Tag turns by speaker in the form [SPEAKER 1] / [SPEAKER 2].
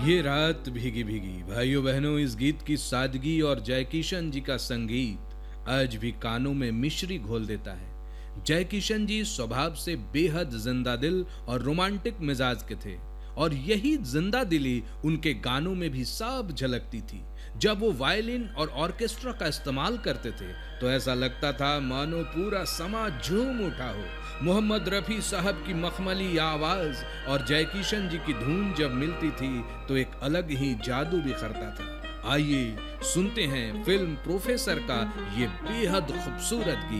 [SPEAKER 1] ये रात भीगी भीगी, भाइयों बहनों, इस गीत की सादगी और जयकिशन जी का संगीत आज भी कानों में मिश्री घोल देता है। जयकिशन जी स्वभाव से बेहद जिंदा दिल और रोमांटिक मिजाज के थे, और यही जिंदा दिली उनके गानों में भी साफ झलकती थी। जब वो वायलिन और ऑर्केस्ट्रा का इस्तेमाल करते थे तो ऐसा लगता था मानो पूरा समाज झूम उठा हो। मोहम्मद रफी साहब की मखमली आवाज और जयकिशन जी की धुन जब मिलती थी तो एक अलग ही जादू बिखरता था। आइए सुनते हैं फिल्म प्रोफेसर का ये बेहद खूबसूरत गीत।